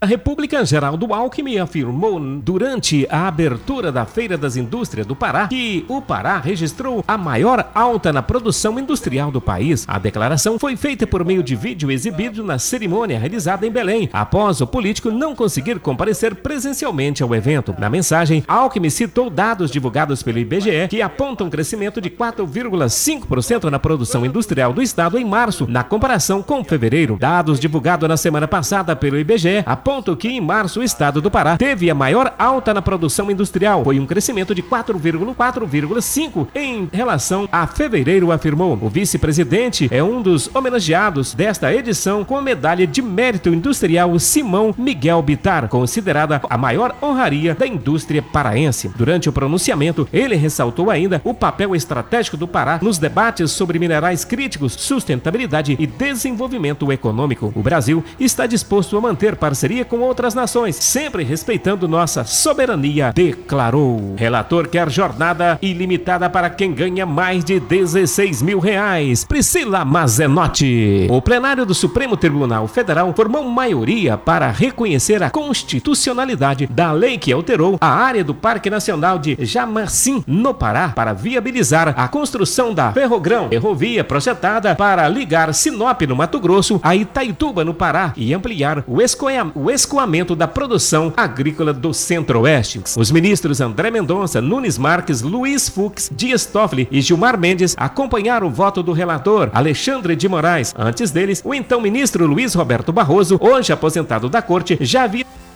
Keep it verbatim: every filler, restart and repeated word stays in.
A República, Geraldo Alckmin, afirmou durante a abertura da Feira das Indústrias do Pará que o Pará registrou a maior alta na produção industrial do país. A declaração foi feita por meio de vídeo exibido na cerimônia realizada em Belém, após o político não conseguir comparecer presencialmente ao evento. Na mensagem, Alckmin citou dados divulgados pelo I B G E que apontam um crescimento de quatro vírgula cinco por cento na produção industrial do estado em março, na comparação com fevereiro. Dados divulgados na semana passada pelo I B G E apontam que em março o estado do Pará teve a maior alta na produção industrial. Foi um crescimento de quatro vírgula quatro vírgula cinco em relação a fevereiro, afirmou. O vice-presidente é um dos homenageados desta edição com a medalha de mérito industrial Simão Miguel Bittar, considerada a maior honraria da indústria paraense. Durante o pronunciamento, ele ressaltou ainda o papel estratégico do Pará nos debates sobre minerais críticos, sustentabilidade e desenvolvimento econômico. O Brasil está disposto a manter parceria com outras nações, sempre respeitando nossa soberania, declarou. Relator quer jornada ilimitada para quem ganha mais de dezesseis mil reais. Priscila Mazenotti. O plenário do Supremo Tribunal Federal formou maioria para reconhecer a constitucionalidade da lei que alterou a área do Parque Nacional de Jamarcim, no Pará, para viabilizar a construção da Ferrogrão, ferrovia projetada para ligar Sinop, no Mato Grosso, a Itaituba, no Pará, e ampliar o escoamento o escoamento da produção agrícola do Centro-Oeste. Os ministros André Mendonça, Nunes Marques, Luiz Fux, Dias Toffoli e Gilmar Mendes acompanharam o voto do relator Alexandre de Moraes. Antes deles, o então ministro Luiz Roberto Barroso, hoje aposentado da corte, já havia